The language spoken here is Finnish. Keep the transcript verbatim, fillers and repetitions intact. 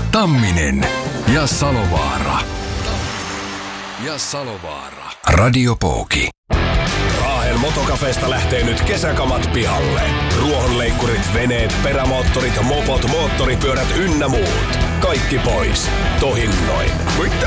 Tamminen ja Salovaara. Ja Salovaara. Radio Pooki. Raahen motokafeesta lähtee nyt kesäkamat pihalle. Ruohonleikkurit, veneet, perämoottorit, mopot, moottoripyörät ynnä muut. Kaikki pois. Tohinnoin. Mitä?